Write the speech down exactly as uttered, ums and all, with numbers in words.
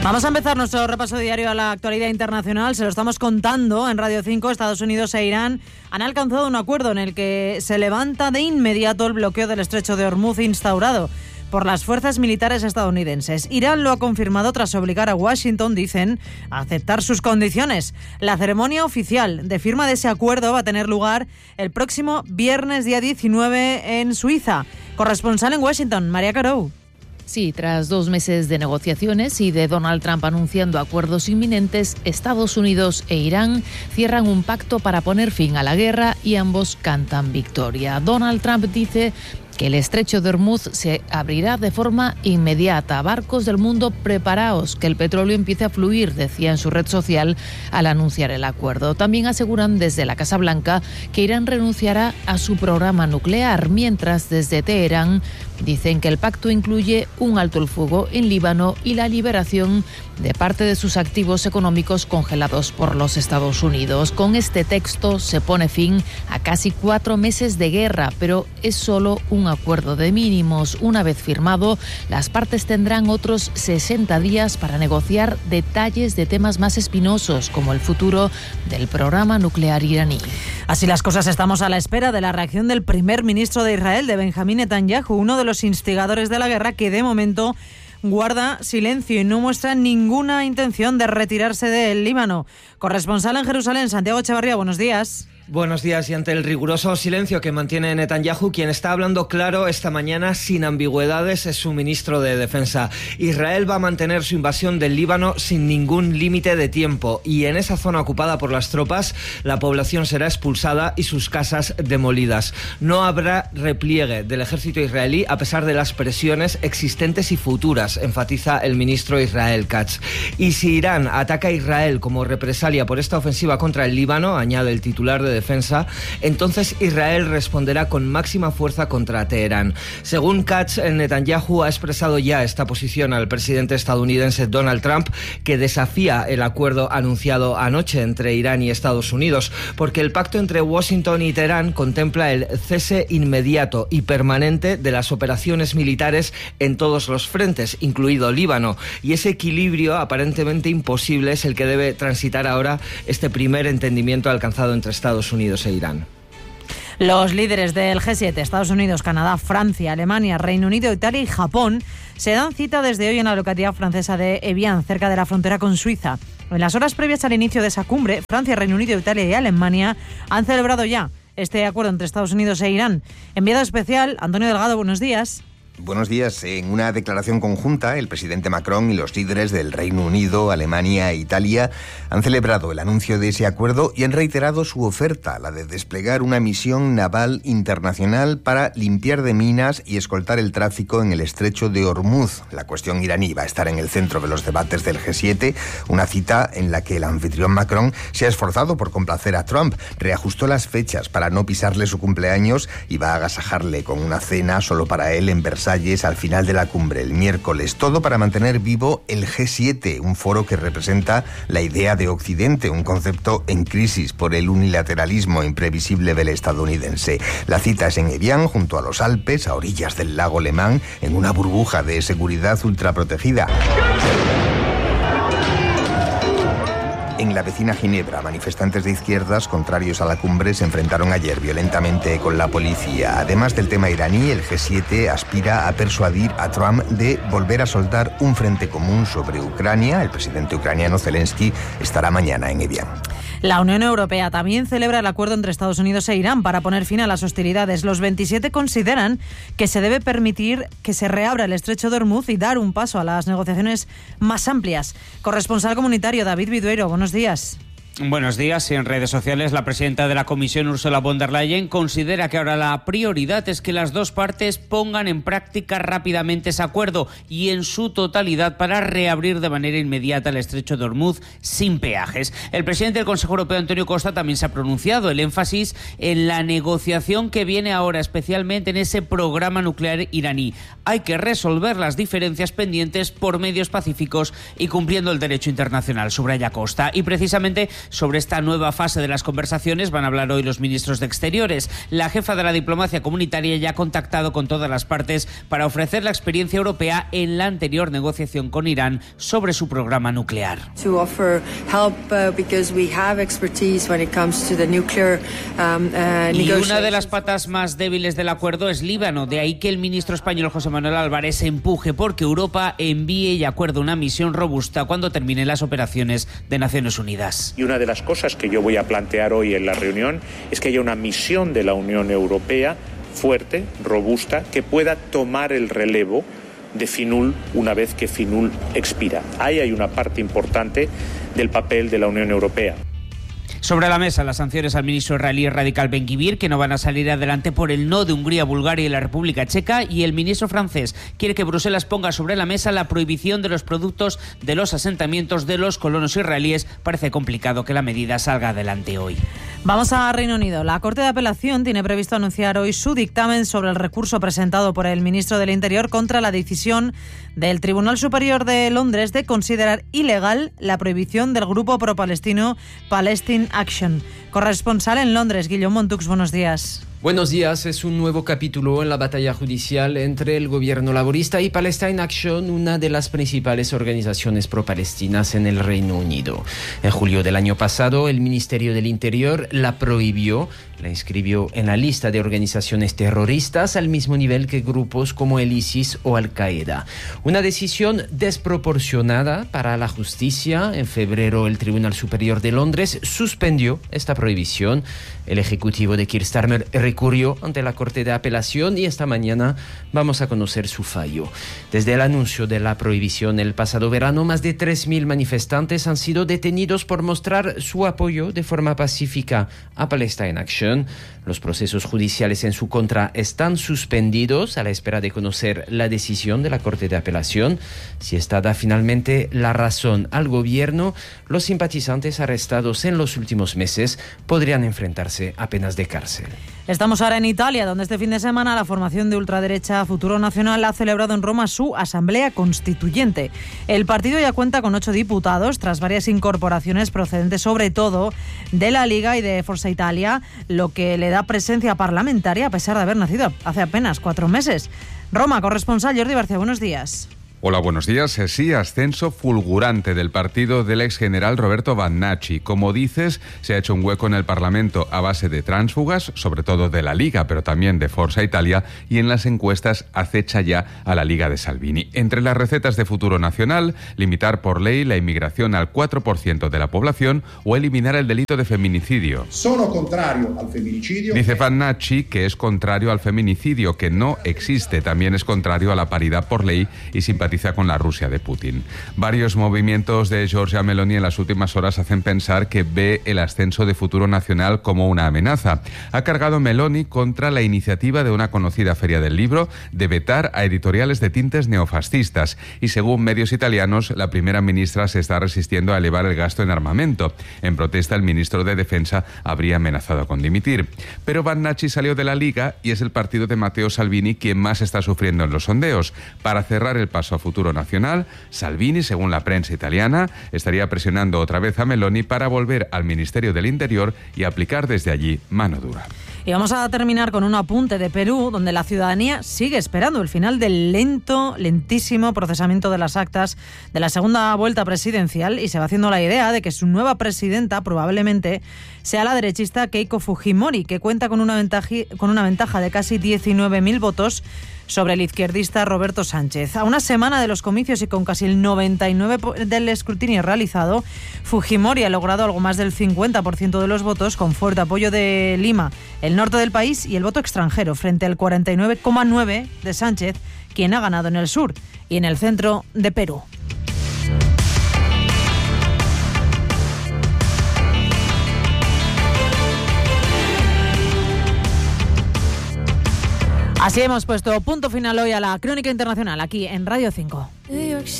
Vamos a empezar nuestro repaso diario a la actualidad internacional. Se lo estamos contando en Radio cinco. Estados Unidos e Irán han alcanzado un acuerdo en el que se levanta de inmediato el bloqueo del estrecho de Hormuz instaurado por las fuerzas militares estadounidenses. Irán lo ha confirmado tras obligar a Washington, dicen, a aceptar sus condiciones. La ceremonia oficial de firma de ese acuerdo va a tener lugar el próximo viernes, día diecinueve, en Suiza. Corresponsal en Washington, María Carou. Sí, tras dos meses de negociaciones y de Donald Trump anunciando acuerdos inminentes, Estados Unidos e Irán cierran un pacto para poner fin a la guerra y ambos cantan victoria. Donald Trump dice que el estrecho de Hormuz se abrirá de forma inmediata. Barcos del mundo, preparaos, que el petróleo empiece a fluir, decía en su red social al anunciar el acuerdo. También aseguran desde la Casa Blanca que Irán renunciará a su programa nuclear, mientras desde Teherán dicen que el pacto incluye un alto el fuego en Líbano y la liberación de parte de sus activos económicos congelados por los Estados Unidos. Con este texto se pone fin a casi cuatro meses de guerra, pero es solo un acuerdo de mínimos. Una vez firmado, las partes tendrán otros sesenta días para negociar detalles de temas más espinosos, como el futuro del programa nuclear iraní. Así las cosas, estamos a la espera de la reacción del primer ministro de Israel, de Benjamín Netanyahu, uno de los instigadores de la guerra, que de momento guarda silencio y no muestra ninguna intención de retirarse del Líbano. Corresponsal en Jerusalén, Santiago Echevarría, buenos días. Buenos días. Y ante el riguroso silencio que mantiene Netanyahu, quien está hablando claro esta mañana sin ambigüedades es su ministro de Defensa. Israel va a mantener su invasión del Líbano sin ningún límite de tiempo, y en esa zona ocupada por las tropas la población será expulsada y sus casas demolidas. No habrá repliegue del ejército israelí a pesar de las presiones existentes y futuras, enfatiza el ministro Israel Katz. Y si Irán ataca a Israel como represalia por esta ofensiva contra el Líbano, añade el titular de Defensa, entonces Israel responderá con máxima fuerza contra Teherán. Según Katz, Netanyahu ha expresado ya esta posición al presidente estadounidense Donald Trump, que desafía el acuerdo anunciado anoche entre Irán y Estados Unidos, porque el pacto entre Washington y Teherán contempla el cese inmediato y permanente de las operaciones militares en todos los frentes, incluido Líbano, y ese equilibrio aparentemente imposible es el que debe transitar ahora este primer entendimiento alcanzado entre Estados Unidos e Irán. Los líderes del G siete, Estados Unidos, Canadá, Francia, Alemania, Reino Unido, Italia y Japón, se dan cita desde hoy en la localidad francesa de Evian, cerca de la frontera con Suiza. En las horas previas al inicio de esa cumbre, Francia, Reino Unido, Italia y Alemania han celebrado ya este acuerdo entre Estados Unidos e Irán. Enviado especial, Antonio Delgado, buenos días. Buenos días. En una declaración conjunta, el presidente Macron y los líderes del Reino Unido, Alemania e Italia han celebrado el anuncio de ese acuerdo y han reiterado su oferta, la de desplegar una misión naval internacional para limpiar de minas y escoltar el tráfico en el estrecho de Hormuz. La cuestión iraní va a estar en el centro de los debates del G siete, una cita en la que el anfitrión Macron se ha esforzado por complacer a Trump, reajustó las fechas para no pisarle su cumpleaños y va a agasajarle con una cena solo para él en Versalles al final de la cumbre el miércoles. Todo para mantener vivo el G siete, un foro que representa la idea de Occidente, un concepto en crisis por el unilateralismo imprevisible del estadounidense. La cita es en Evian, junto a los Alpes, a orillas del lago Le Mans, en una burbuja de seguridad ultraprotegida. En la vecina Ginebra, manifestantes de izquierdas contrarios a la cumbre se enfrentaron ayer violentamente con la policía. Además del tema iraní, el G siete aspira a persuadir a Trump de volver a soltar un frente común sobre Ucrania. El presidente ucraniano Zelensky estará mañana en Evian. La Unión Europea también celebra el acuerdo entre Estados Unidos e Irán para poner fin a las hostilidades. Los veintisiete consideran que se debe permitir que se reabra el estrecho de Hormuz y dar un paso a las negociaciones más amplias. Corresponsal comunitario David Vidueiro, buenos días. Buenos días. En redes sociales, la presidenta de la Comisión, Ursula von der Leyen, considera que ahora la prioridad es que las dos partes pongan en práctica rápidamente ese acuerdo y en su totalidad para reabrir de manera inmediata el estrecho de Hormuz sin peajes. El presidente del Consejo Europeo, Antonio Costa, también se ha pronunciado. El énfasis en la negociación que viene ahora, especialmente en ese programa nuclear iraní. Hay que resolver las diferencias pendientes por medios pacíficos y cumpliendo el derecho internacional, subraya Costa. Y precisamente Sobre esta nueva fase de las conversaciones van a hablar hoy los ministros de Exteriores. La jefa de la diplomacia comunitaria ya ha contactado con todas las partes para ofrecer la experiencia europea en la anterior negociación con Irán sobre su programa nuclear. To offer help uh, because we have expertise when it comes to the nuclear um, uh, y una de las patas más débiles del acuerdo es Líbano, de ahí que el ministro español José Manuel Álvarez empuje porque Europa envíe y acuerde una misión robusta cuando terminen las operaciones de Naciones Unidas. Y una de las cosas que yo voy a plantear hoy en la reunión es que haya una misión de la Unión Europea fuerte, robusta, que pueda tomar el relevo de FINUL una vez que FINUL expira. Ahí hay una parte importante del papel de la Unión Europea. Sobre la mesa, las sanciones al ministro israelí Radical Ben-Gvir, que no van a salir adelante por el no de Hungría, Bulgaria y la República Checa, y el ministro francés quiere que Bruselas ponga sobre la mesa la prohibición de los productos de los asentamientos de los colonos israelíes. Parece complicado que la medida salga adelante hoy. Vamos a Reino Unido. La Corte de Apelación tiene previsto anunciar hoy su dictamen sobre el recurso presentado por el ministro del Interior contra la decisión del Tribunal Superior de Londres de considerar ilegal la prohibición del grupo pro-palestino Palestine Action. Corresponsal en Londres, Guillaume Montux, buenos días. Buenos días. Es un nuevo capítulo en la batalla judicial entre el gobierno laborista y Palestine Action, una de las principales organizaciones pro-palestinas en el Reino Unido. En julio del año pasado, el Ministerio del Interior la prohibió, la inscribió en la lista de organizaciones terroristas al mismo nivel que grupos como el ISIS o Al-Qaeda. Una decisión desproporcionada para la justicia. En febrero, el Tribunal Superior de Londres suspendió esta prohibición. El ejecutivo de Keir Starmer recurrió ante la Corte de Apelación y esta mañana vamos a conocer su fallo. Desde el anuncio de la prohibición el pasado verano, más de tres mil manifestantes han sido detenidos por mostrar su apoyo de forma pacífica a Palestine Action. Los procesos judiciales en su contra están suspendidos a la espera de conocer la decisión de la Corte de Apelación. Si esta da finalmente la razón al gobierno, los simpatizantes arrestados en los últimos meses podrían enfrentarse a penas de cárcel. Estamos ahora en Italia, donde este fin de semana la formación de ultraderecha Futuro Nacional ha celebrado en Roma su asamblea constituyente. El partido ya cuenta con ocho diputados, tras varias incorporaciones procedentes sobre todo de la Liga y de Forza Italia, lo que le da presencia parlamentaria a pesar de haber nacido hace apenas cuatro meses. Roma, corresponsal Jordi Barcia, buenos días. Hola, buenos días. Sí, ascenso fulgurante del partido del ex general Roberto Vannacci. Como dices, se ha hecho un hueco en el Parlamento a base de tránsfugas, sobre todo de la Liga, pero también de Forza Italia, y en las encuestas acecha ya a la Liga de Salvini. Entre las recetas de Futuro Nacional, limitar por ley la inmigración al cuatro por ciento de la población o eliminar el delito de feminicidio. Sono contrario al feminicidio. Dice Vannacci que es contrario al feminicidio, que no existe. También es contrario a la paridad por ley y simpatiza con la Rusia de Putin. Varios movimientos de Giorgia Meloni en las últimas horas hacen pensar que ve el ascenso de Futuro Nacional como una amenaza. Ha cargado Meloni contra la iniciativa de una conocida feria del libro de vetar a editoriales de tintes neofascistas y, según medios italianos, la primera ministra se está resistiendo a elevar el gasto en armamento. En protesta, el ministro de Defensa habría amenazado con dimitir. Pero Vannacci salió de la Liga y es el partido de Matteo Salvini quien más está sufriendo en los sondeos. Para cerrar el paso a Futuro Nacional, Salvini, según la prensa italiana, estaría presionando otra vez a Meloni para volver al Ministerio del Interior y aplicar desde allí mano dura. Y vamos a terminar con un apunte de Perú, donde la ciudadanía sigue esperando el final del lento, lentísimo procesamiento de las actas de la segunda vuelta presidencial y se va haciendo la idea de que su nueva presidenta probablemente sea la derechista Keiko Fujimori, que cuenta con una ventaja, con una ventaja de casi diecinueve mil votos sobre el izquierdista Roberto Sánchez. A una semana de los comicios y con casi el noventa y nueve por ciento del escrutinio realizado, Fujimori ha logrado algo más del cincuenta por ciento de los votos, con fuerte apoyo de Lima, el norte del país y el voto extranjero, frente al cuarenta y nueve coma nueve por ciento de Sánchez, quien ha ganado en el sur y en el centro de Perú. Así hemos puesto punto final hoy a la Crónica Internacional aquí en Radio cinco.